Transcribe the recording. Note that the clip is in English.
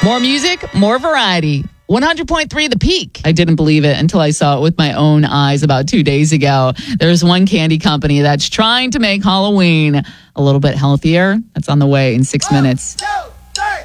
More music, more variety. 100.3 The Peak. I didn't believe it until I saw it with my own eyes about 2 days ago. There's one candy company that's trying to make Halloween a little bit healthier. That's on the way in 6 minutes. 1, 2,